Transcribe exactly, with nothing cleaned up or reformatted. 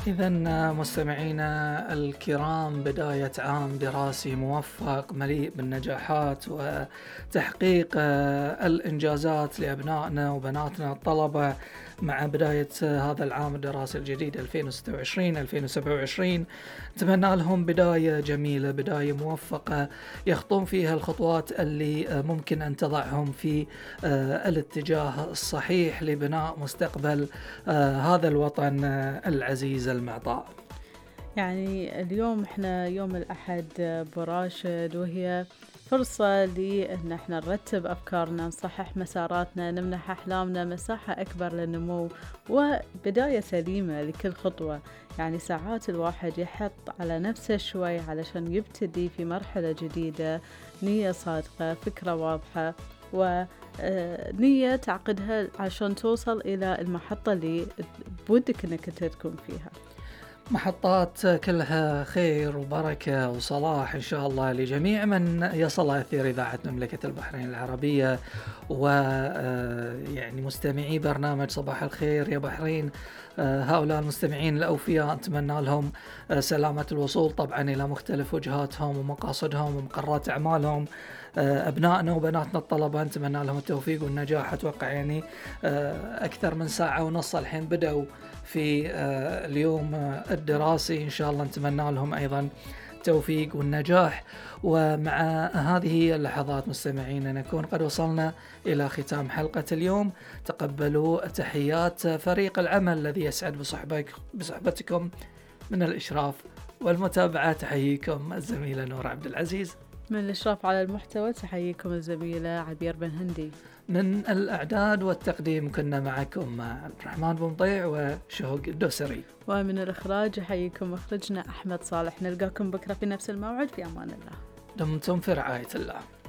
إذن مستمعينا الكرام، بداية عام دراسي موفق مليء بالنجاحات وتحقيق الإنجازات لأبنائنا وبناتنا الطلبة مع بداية هذا العام الدراسي الجديد ألفين وستة وعشرين ألفين وسبعة وعشرين. نتمنى لهم بداية جميلة، بداية موفقة يخطون فيها الخطوات اللي ممكن أن تضعهم في الاتجاه الصحيح لبناء مستقبل هذا الوطن العزيز المعطاء. يعني اليوم احنا يوم الأحد براشد، وهي فرصة لأن احنا نرتب أفكارنا، نصحح مساراتنا، نمنح أحلامنا مساحة أكبر للنمو وبداية سليمة لكل خطوة. يعني ساعات الواحد يحط على نفسه شوي علشان يبتدي في مرحلة جديدة، نية صادقة، فكرة واضحة، ونية تعقدها عشان توصل إلى المحطة اللي بودك أنك تكون فيها. محطات كلها خير وبركة وصلاح إن شاء الله لجميع من يصل أثير إذاعة مملكة البحرين العربية، ويعني مستمعي برنامج صباح الخير يا بحرين. هؤلاء المستمعين الأوفياء نتمنى لهم سلامة الوصول طبعا إلى مختلف وجهاتهم ومقاصدهم ومقرات أعمالهم. أبنائنا وبناتنا الطلبة نتمنى لهم التوفيق والنجاح. أتوقع يعني أكثر من ساعة ونص الحين بدأوا في اليوم الدراسي، إن شاء الله نتمنى لهم أيضا التوفيق والنجاح. ومع هذه اللحظات مستمعين نكون قد وصلنا إلى ختام حلقة اليوم. تقبلوا تحيات فريق العمل الذي يسعد بصحبتكم من الإشراف والمتابعة. تحييكم الزميلة نور عبد العزيز. من الإشراف على المحتوى تحييكم الزميلة عبير بن هندي. من الإعداد والتقديم كنا معكم عبد الرحمن بن مطيع وشهوق الدوسري. ومن الإخراج يحييكم مخرجنا أحمد صالح. نلقاكم بكرة في نفس الموعد. في أمان الله. دمتم في رعاية الله.